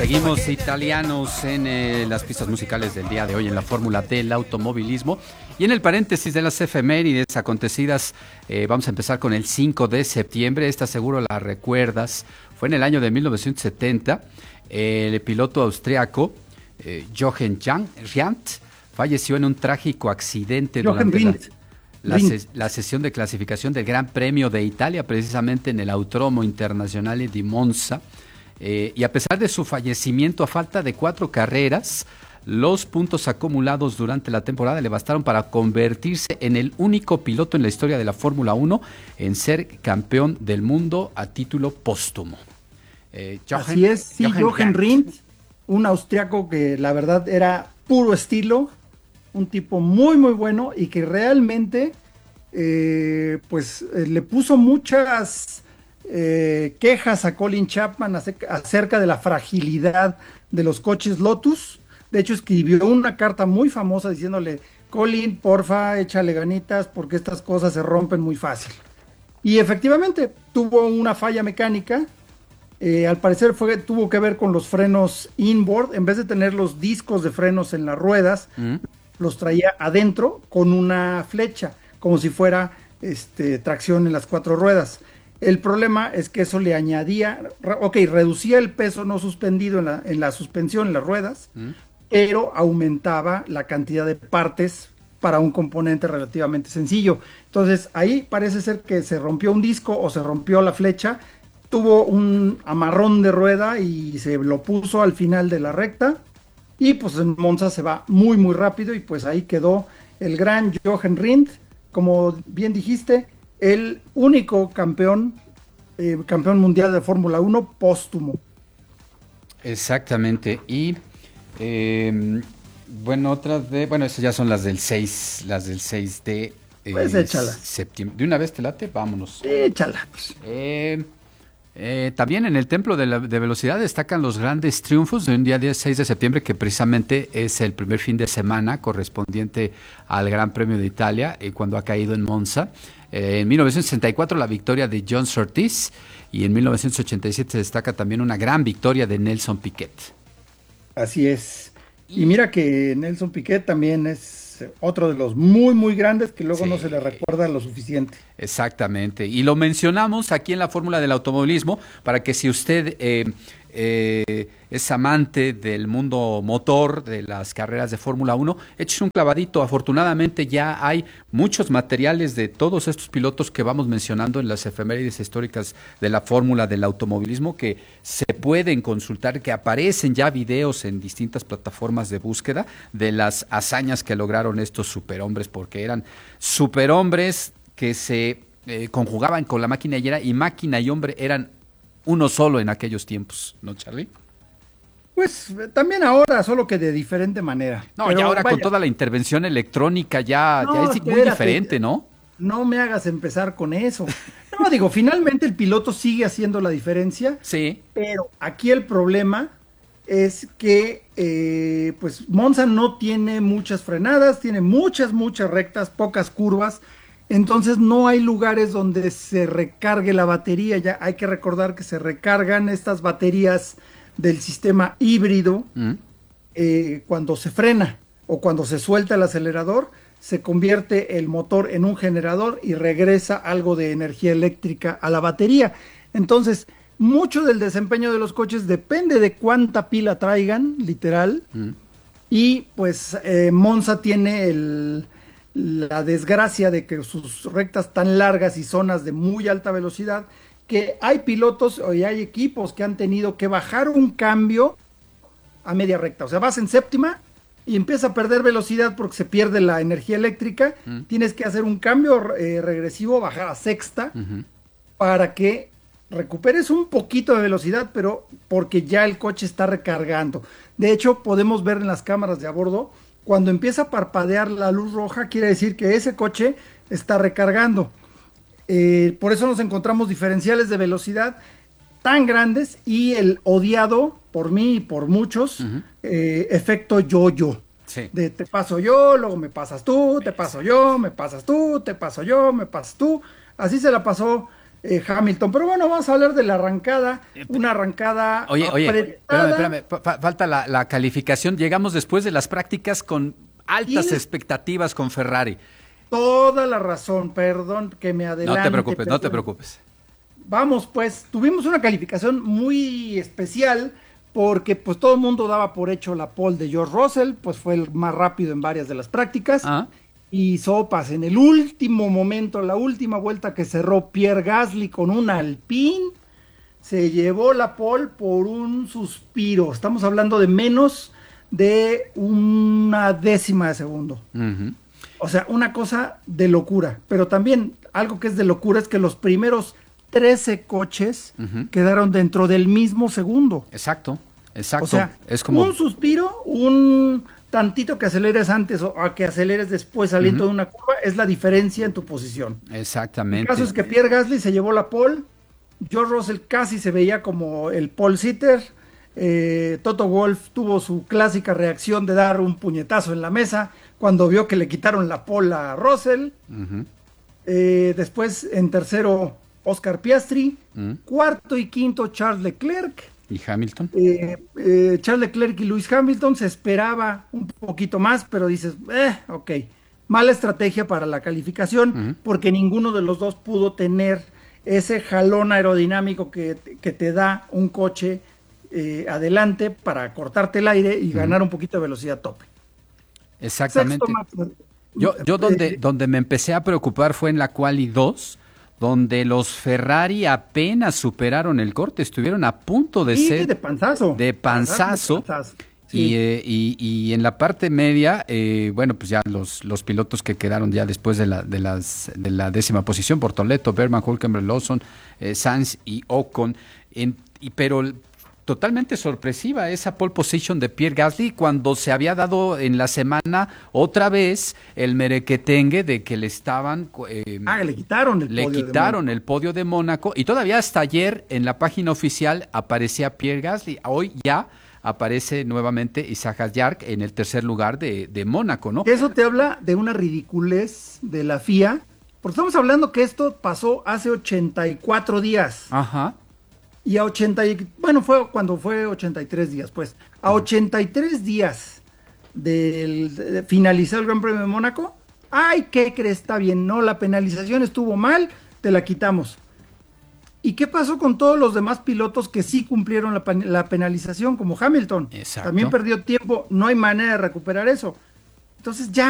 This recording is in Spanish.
Seguimos italianos en las pistas musicales del día de hoy en la fórmula del automovilismo. Y en el paréntesis de las efemérides acontecidas, vamos a empezar con el 5 de septiembre. Esta seguro la recuerdas. Fue en el año de 1970. El piloto austriaco Jochen Rindt falleció en un trágico accidente durante la sesión de clasificación del Gran Premio de Italia, precisamente en el Autódromo Internazionale di Monza. Y a pesar de su fallecimiento a falta de 4 carreras, los puntos acumulados durante la temporada le bastaron para convertirse en el único piloto en la historia de la Fórmula 1 en ser campeón del mundo a título póstumo. Así es, sí, Jochen Rindt, un austriaco que la verdad era puro estilo, un tipo muy muy bueno y que realmente le puso muchas quejas a Colin Chapman acerca de la fragilidad de los coches Lotus. De hecho escribió una carta muy famosa diciéndole: Colin, porfa, échale ganitas porque estas cosas se rompen muy fácil. Y efectivamente tuvo una falla mecánica. Al parecer tuvo que ver con los frenos inboard. En vez de tener los discos de frenos en las ruedas, los traía adentro con una flecha, como si fuera tracción en las 4 ruedas. El problema es que eso le añadía, reducía el peso no suspendido en la suspensión, en las ruedas, pero aumentaba la cantidad de partes para un componente relativamente sencillo. Entonces ahí parece ser que se rompió un disco o se rompió la flecha, tuvo un amarrón de rueda y se lo puso al final de la recta, y pues en Monza se va muy muy rápido, y pues ahí quedó el gran Jochen Rindt, como bien dijiste, el único campeón mundial de Fórmula 1 póstumo. Exactamente. Y esas ya son las del 6 de pues échala. Septiembre. ¿De una vez te late? Vámonos. Échala, pues. También en el Templo de Velocidad destacan los grandes triunfos de un día 6 de septiembre, que precisamente es el primer fin de semana correspondiente al Gran Premio de Italia, cuando ha caído en Monza. En 1964 la victoria de John Surtees, y en 1987 se destaca también una gran victoria de Nelson Piquet. Así es. Y mira que Nelson Piquet también es otro de los muy muy grandes que luego no se le recuerda lo suficiente. Exactamente, y lo mencionamos aquí en la fórmula del automovilismo para que si usted es amante del mundo motor, de las carreras de Fórmula 1, eches un clavadito. Afortunadamente ya hay muchos materiales de todos estos pilotos que vamos mencionando en las efemérides históricas de la fórmula del automovilismo, que se pueden consultar, que aparecen ya videos en distintas plataformas de búsqueda de las hazañas que lograron estos superhombres, porque eran superhombres que se conjugaban con la máquina y máquina y hombre eran uno solo en aquellos tiempos, ¿no, Charlie? Pues también ahora, solo que de diferente manera. No, y ahora con toda la intervención electrónica ya es muy diferente, ¿no? No me hagas empezar con eso. No, digo, finalmente el piloto sigue haciendo la diferencia. Sí. Pero aquí el problema es que pues Monza no tiene muchas frenadas, tiene muchas rectas, pocas curvas. Entonces no hay lugares donde se recargue la batería. Ya hay que recordar que se recargan estas baterías del sistema híbrido cuando se frena o cuando se suelta el acelerador, se convierte el motor en un generador y regresa algo de energía eléctrica a la batería. Entonces, mucho del desempeño de los coches depende de cuánta pila traigan, literal. Y pues Monza tiene la desgracia de que sus rectas tan largas y zonas de muy alta velocidad, que hay pilotos y hay equipos que han tenido que bajar un cambio a media recta. O sea, vas en séptima y empieza a perder velocidad porque se pierde la energía eléctrica. Tienes que hacer un cambio regresivo, bajar a sexta para que recuperes un poquito de velocidad, pero porque ya el coche está recargando. De hecho, podemos ver en las cámaras de a bordo, cuando empieza a parpadear la luz roja, quiere decir que ese coche está recargando. Por eso nos encontramos diferenciales de velocidad tan grandes y el odiado por mí y por muchos efecto yo-yo. Sí. De te paso yo, luego me pasas tú, te paso yo, me pasas tú, te paso yo, me pasas tú. Así se la pasó Hamilton. Pero bueno, vamos a hablar de la arrancada, una arrancada Oye, apretada. espérame, falta la calificación. Llegamos después de las prácticas con altas Tienes expectativas con Ferrari. toda la razón, perdón que me adelante. No te preocupes. Vamos, pues, tuvimos una calificación muy especial porque pues todo el mundo daba por hecho la pole de George Russell, pues fue el más rápido en varias de las prácticas. Ah, Y sopas, en el último momento, la última vuelta que cerró Pierre Gasly con un Alpine, se llevó la pole por un suspiro. Estamos hablando de menos de una décima de segundo. ujú, O sea, una cosa de locura. Pero también algo que es de locura es que los primeros 13 coches ujú. quedaron dentro del mismo segundo. Exacto. O sea, Es como. un suspiro, un tantito que aceleres antes o a que aceleres después saliendo de una curva, es la diferencia en tu posición. El Exactamente. caso es que Pierre Gasly se llevó la pole, George Russell casi se veía como el pole sitter, Toto Wolff tuvo su clásica reacción de dar un puñetazo en la mesa cuando vio que le quitaron la pole a Russell. Ujú, Después en tercero Oscar Piastri, ujú. cuarto y quinto Charles Leclerc. ¿Y Hamilton? Charles Leclerc y Lewis Hamilton se esperaba un poquito más, pero dices, ok, mala estrategia para la calificación, porque ninguno de los dos pudo tener ese jalón aerodinámico que te da un coche adelante para cortarte el aire y ganar un poquito de velocidad tope. Exactamente. Sexto, Max, Yo donde me empecé a preocupar fue en la quali 2, donde los Ferrari apenas superaron el corte, estuvieron a punto de sí, ser de panzazo. de panzazo. De panzazo. Sí. Y en la parte media, bueno, pues ya los pilotos que quedaron ya después de la décima posición, Bortoleto, Berman, Hülkenberg, Lawson, Sainz y Ocon, pero totalmente sorpresiva esa pole position de Pierre Gasly cuando se había dado en la semana otra vez el merequetengue de que le estaban le quitaron el le podio quitaron el podio de Mónaco y todavía hasta ayer en la página oficial aparecía Pierre Gasly. Hoy ya aparece nuevamente Isaac Hadjar en el tercer lugar de Mónaco, ¿no? Eso te habla de una ridiculez de la FIA, porque estamos hablando que esto pasó hace 84 días. Ajá. Y a fue cuando fue 83 días, pues. A 83 días de finalizar el Gran Premio de Mónaco, ay, ¿qué crees? Está bien, no, la penalización estuvo mal, te la quitamos. ¿Y qué pasó con todos los demás pilotos que sí cumplieron la penalización, como Hamilton? Exacto. También perdió tiempo, no hay manera de recuperar eso. Entonces ya